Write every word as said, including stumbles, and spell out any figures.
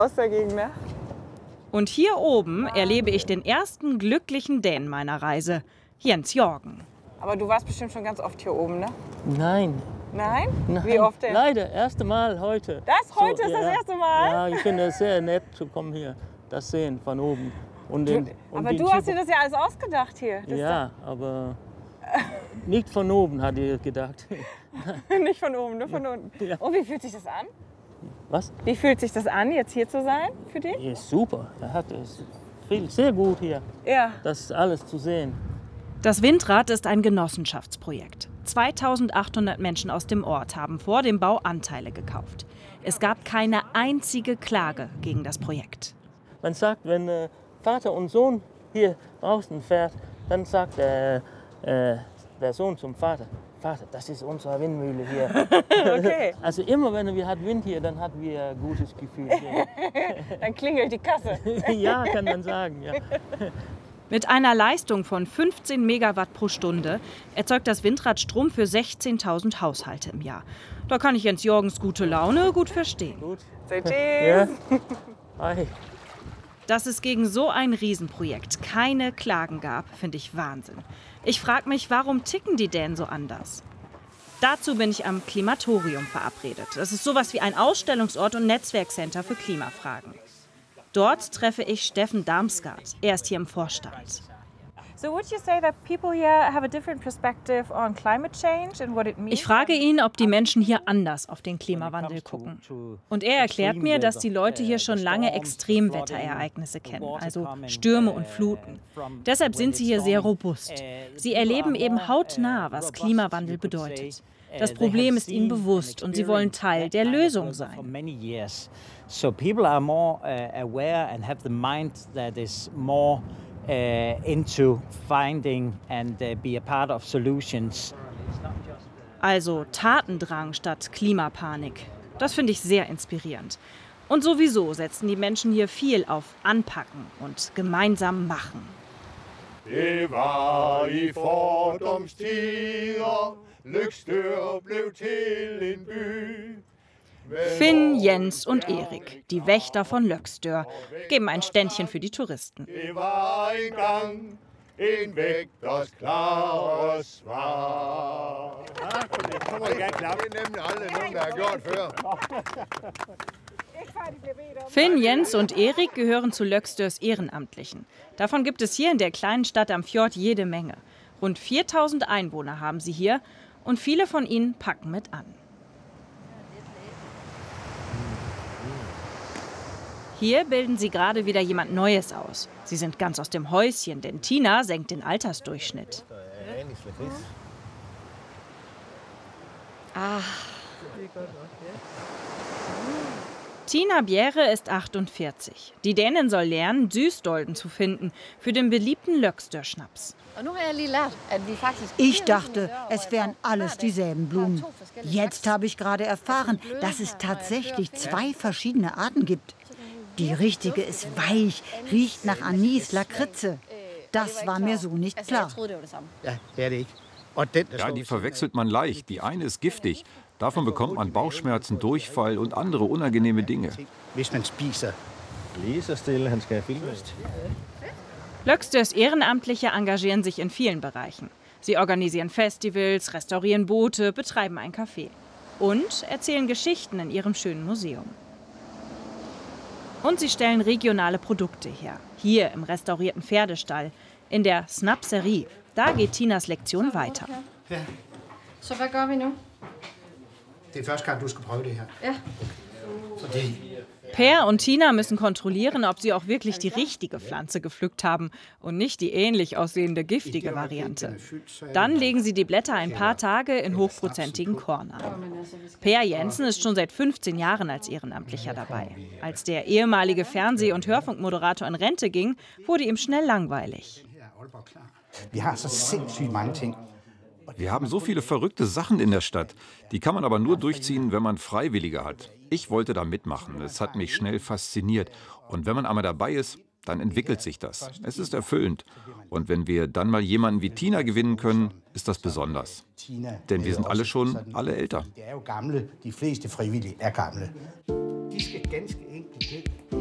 Aus dagegen, ne? Und hier oben erlebe ich den ersten glücklichen Dänen meiner Reise, Jens Jorgen. Aber du warst bestimmt schon ganz oft hier oben, ne? Nein. Nein? Nein. Wie oft denn? Leider, erste Mal heute. Das heute so, ist ja, das erste Mal? Ja, ich finde es sehr nett zu kommen hier, das sehen von oben. Und den, du, und aber den du hast Typ- dir das ja alles ausgedacht hier. Das Ja, aber nicht von oben, hat ihr gedacht. Nicht von oben, nur von unten. Ja. Und wie fühlt sich das an? Was? Wie fühlt sich das an, jetzt hier zu sein für dich? Ja, super. Er hat es viel, sehr gut hier, Ja. das alles zu sehen. Das Windrad ist ein Genossenschaftsprojekt. zweitausendachthundert Menschen aus dem Ort haben vor dem Bau Anteile gekauft. Es gab keine einzige Klage gegen das Projekt. Man sagt, wenn äh, Vater und Sohn hier draußen fährt, dann sagt äh, äh, der Sohn zum Vater, Vater, das ist unsere Windmühle hier. Okay. Also immer wenn wir hat Wind hier, dann hat wir ein gutes Gefühl. Dann klingelt die Kasse. Ja, kann man sagen. Ja. Mit einer Leistung von fünfzehn Megawatt pro Stunde erzeugt das Windrad Strom für sechzehntausend Haushalte im Jahr. Da kann ich Jens Jorgens gute Laune gut verstehen. Gut. Say cheese. Ja. Hi. Dass es gegen so ein Riesenprojekt keine Klagen gab, finde ich Wahnsinn. Ich frage mich, warum ticken die Dänen so anders? Dazu bin ich am Klimatorium verabredet. Das ist sowas wie ein Ausstellungsort und Netzwerkcenter für Klimafragen. Dort treffe ich Steffen Damsgaard. Er ist hier im Vorstand. So would you say that people here have a different perspective on climate change and what it means? Ich frage ihn, ob die Menschen hier anders auf den Klimawandel gucken. Und er erklärt mir, dass die Leute hier schon lange Extremwetterereignisse kennen, also Stürme und Fluten. Deshalb sind sie hier sehr robust. Sie erleben eben hautnah, was Klimawandel bedeutet. Das Problem ist ihnen bewusst und sie wollen Teil der Lösung sein. So people are more uh, aware and have the mind that is more uh, into finding and uh, be a part of solutions. Also Tatendrang statt Klimapanik. Das finde ich sehr inspirierend. Und sowieso setzen die Menschen hier viel auf Anpacken und gemeinsam machen. Det var i fordomstider, Løgstør blev til en by. Finn, Jens und Erik, die Wächter von Løgstør, geben ein Ständchen für die Touristen. Det var engang en vægters klare svar. Det kommer gerne klappe. Det er nemlig aldrig nogen, der har gjort før. Finn, Jens und Erik gehören zu Løgstörs Ehrenamtlichen. Davon gibt es hier in der kleinen Stadt am Fjord jede Menge. Rund viertausend Einwohner haben sie hier und viele von ihnen packen mit an. Hier bilden sie gerade wieder jemand Neues aus. Sie sind ganz aus dem Häuschen, denn Tina senkt den Altersdurchschnitt. Ah. Tina Bjerre ist achtundvierzig. Die Dänin soll lernen, Süßdolden zu finden für den beliebten Løgstør-Schnaps. Ich dachte, es wären alles dieselben Blumen. Jetzt habe ich gerade erfahren, dass es tatsächlich zwei verschiedene Arten gibt. Die richtige ist weich, riecht nach Anis, Lakritze. Das war mir so nicht klar. Ja, die verwechselt man leicht. Die eine ist giftig. Davon bekommt man Bauchschmerzen, Durchfall und andere unangenehme Dinge. Løgstörs Ehrenamtliche engagieren sich in vielen Bereichen. Sie organisieren Festivals, restaurieren Boote, betreiben ein Café und erzählen Geschichten in ihrem schönen Museum. Und sie stellen regionale Produkte her. Hier im restaurierten Pferdestall, in der Snapserie. Da geht Tinas Lektion weiter. So, was gør vi nu? Det er første gang, du skal prøve det her. Ja. Fordi Per und Tina müssen kontrollieren, ob sie auch wirklich die richtige Pflanze gepflückt haben und nicht die ähnlich aussehende giftige Variante. Dann legen sie die Blätter ein paar Tage in hochprozentigen Korn an. Per Jensen ist schon seit fünfzehn Jahren als Ehrenamtlicher dabei. Als der ehemalige Fernseh- und Hörfunkmoderator in Rente ging, wurde ihm schnell langweilig. vi har så sindssygt mange ting. Wir haben so viele verrückte Sachen in der Stadt. Die kann man aber nur durchziehen, wenn man Freiwillige hat. Ich wollte da mitmachen. Es hat mich schnell fasziniert. Und wenn man einmal dabei ist, dann entwickelt sich das. Es ist erfüllend. Und wenn wir dann mal jemanden wie Tina gewinnen können, ist das besonders. Denn wir sind alle schon alle älter. De er jo gamle. De fleste frivillige er gamle. De skal ganske enkelt